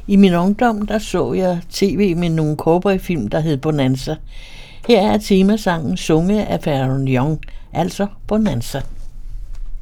I min ungdom, der så jeg tv med nogle cowboyfilm, der hed Bonanza. Her er temasangen sunget af Pharoah Young, altså Bonanza.